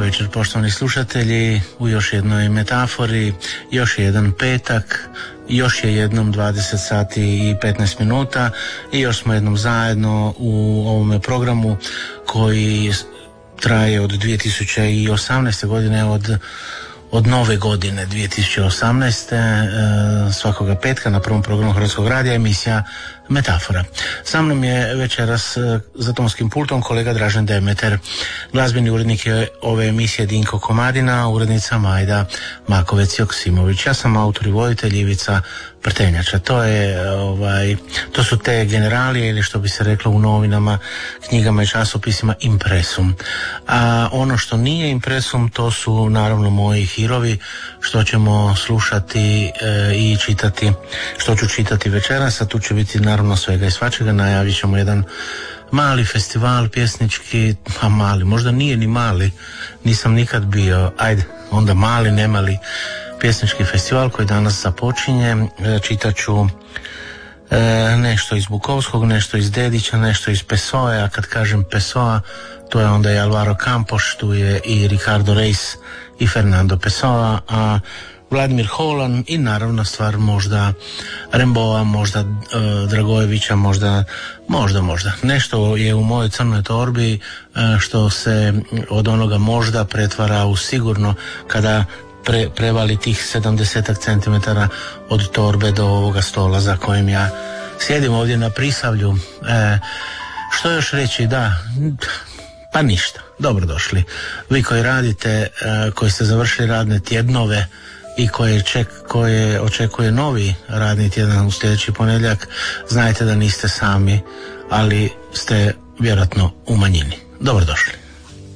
večer, poštovani slušatelji, u još jednoj metafori, još jedan petak, još je jednom 20 sati i 15 minuta i još smo jednom zajedno u ovome programu koji traje od 2018. godine, od nove godine 2018. Svakoga petka na prvom programu Hrvatskog radija emisija Metafora. Sa mnom je večeras za tonskim pultom kolega Dražen Demeter, glazbeni urednik je ove emisije Dinko Komadina, urednica Majda Makovec-Joksimović. Ja sam autor i voditelj Ivica Prtenjača. To su te generalije, ili što bi se reklo u novinama, knjigama i časopisima, impresum. A ono što nije impresum, to su naravno moji hirovi, što ćemo slušati i čitati, što ću čitati večeras, a tu će biti naravno svega i svačega. Najavit ćemo jedan mali festival pjesnički, a mali, možda nije ni mali, nisam nikad bio, ajde, onda mali, ne mali pjesnički festival koji danas započinje. Čitat ću nešto iz Bukovskog, nešto iz Dedića, nešto iz Pessoa. A kad kažem Pessoa, to je onda i Alvaro Campos, tu je i Ricardo Reis i Fernando Pessoa, a Vladimir Holan i naravno stvar možda Remboa, možda Dragojevića, možda nešto je u mojoj crnoj torbi što se od onoga možda pretvara u sigurno kada prevali tih 70 centimetara od torbe do ovoga stola za kojim ja sjedim ovdje na Prisavlju. Što još reći? Pa ništa, dobrodošli. Vi koji radite, koji ste završili radne tjednove i koje očekuje novi radni tjedan u sljedeći ponedjeljak, znajte da niste sami, ali ste vjerojatno u manjini. Dobrodošli.